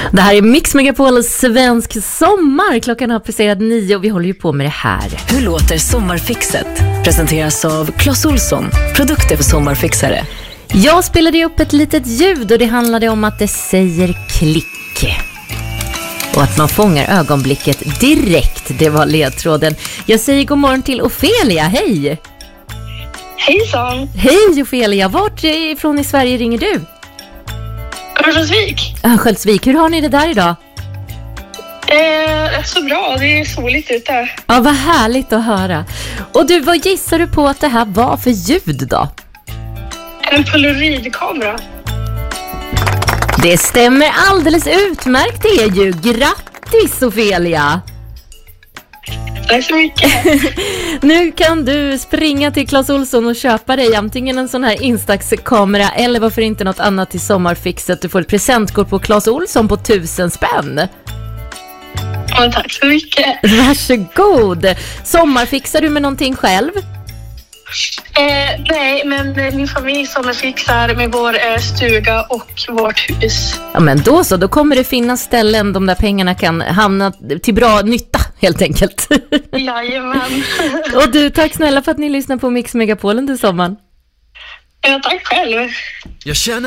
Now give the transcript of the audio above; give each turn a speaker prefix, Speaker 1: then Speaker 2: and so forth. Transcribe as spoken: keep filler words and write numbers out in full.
Speaker 1: Det här är Mix Megapol svensk sommar. Klockan har passerat nio och vi håller ju på med det här.
Speaker 2: Hur låter sommarfixet? Presenteras av Clas Ohlson, produkter för sommarfixare.
Speaker 1: Jag spelade upp ett litet ljud och det handlade om att det säger klick. Och att man fångar ögonblicket direkt, det var ledtråden. Jag säger god morgon till Ofelia, hej!
Speaker 3: Hejsan!
Speaker 1: Hej Ofelia, vart ifrån i Sverige ringer du?
Speaker 3: Örnsköldsvik.
Speaker 1: Örnsköldsvik, hur har ni det där idag?
Speaker 3: Eh, så bra, det är soligt ute.
Speaker 1: Ja, vad härligt att höra. Och du, vad gissar du på att det här var för ljud då?
Speaker 3: En polaroidkamera.
Speaker 1: Det stämmer alldeles utmärkt det är ju. Grattis Ofelia!
Speaker 3: Tack så mycket.
Speaker 1: Nu kan du springa till Clas Ohlson och köpa dig antingen en sån här Instax-kamera eller varför inte något annat till sommarfixet. Du får ett presentkort på Clas Ohlson på tusen spänn.
Speaker 3: Ja, tack så mycket.
Speaker 1: Varsågod. Sommarfixar du med någonting själv?
Speaker 3: Eh, nej, men min familj som fixar med vår eh, stuga och vårt hus.
Speaker 1: Ja, men då så. Då kommer det finnas ställen de där pengarna kan hamna till bra nytta, helt enkelt.
Speaker 3: Jajamän.
Speaker 1: Och du, tack snälla för att ni lyssnar på Mix Megapol under sommaren.
Speaker 3: Ja, tack själv.
Speaker 4: Jag känner